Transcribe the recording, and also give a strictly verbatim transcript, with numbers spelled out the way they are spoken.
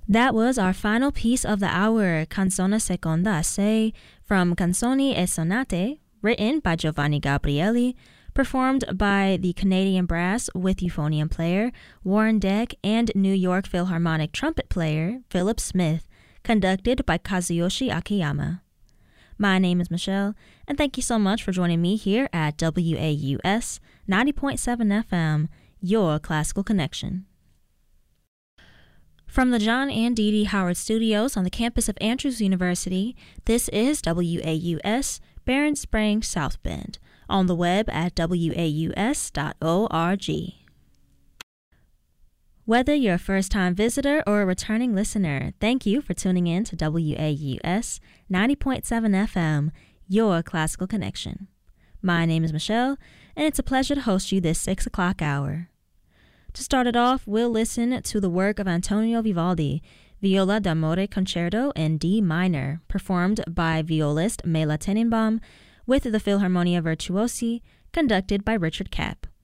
That was our final piece of the hour, Canzone Seconda Assai, from Canzoni e Sonate, written by Giovanni Gabrieli, performed by the Canadian Brass with euphonium player Warren Deck and New York Philharmonic trumpet player Philip Smith, conducted by Kazuyoshi Akiyama. My name is Michelle, and thank you so much for joining me here at W A U S ninety point seven F M, your classical connection. From the John and Dee Dee Howard Studios on the campus of Andrews University, this is W A U S Barron Springs South Bend, on the web at W A U S dot org. Whether you're a first-time visitor or a returning listener, thank you for tuning in to W A U S ninety point seven F M, your classical connection. My name is Michelle, and it's a pleasure to host you this six o'clock hour. To start it off, we'll listen to the work of Antonio Vivaldi, Viola d'Amore Concerto in D minor, performed by violist Mela Tenenbaum with the Philharmonia Virtuosi, conducted by Richard Kapp.